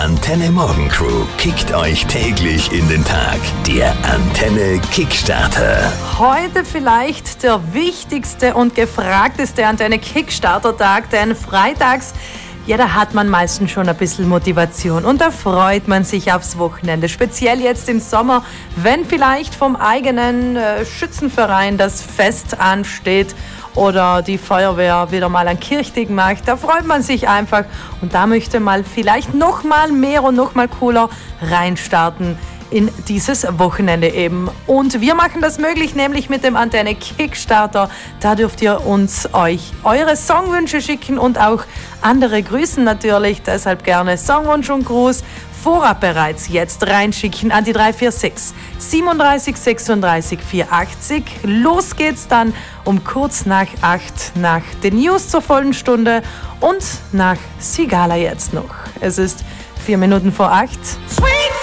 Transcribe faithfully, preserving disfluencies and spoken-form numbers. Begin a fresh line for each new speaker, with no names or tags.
Antenne Morgen Crew kickt euch täglich in den Tag. Der Antenne Kickstarter.
Heute vielleicht der wichtigste und gefragteste Antenne Kickstarter Tag, denn freitags, ja, da hat man meistens schon ein bisschen Motivation und da freut man sich aufs Wochenende. Speziell jetzt im Sommer, wenn vielleicht vom eigenen äh, Schützenverein das Fest ansteht oder die Feuerwehr wieder mal einen Kirchtag macht. Da freut man sich einfach und da möchte man vielleicht noch mal mehr und noch mal cooler reinstarten in dieses Wochenende eben. Und wir machen das möglich, nämlich mit dem Antenne Kickstarter. Da dürft ihr uns euch eure Songwünsche schicken und auch andere grüßen natürlich. Deshalb gerne Songwunsch und Gruß vorab bereits jetzt reinschicken an die drei vier sechs, siebenunddreißig sechsunddreißig vierundachtzig. Los geht's dann um kurz nach acht nach den News zur vollen Stunde und nach Sigala jetzt noch. Es ist vier Minuten vor acht. Sweet.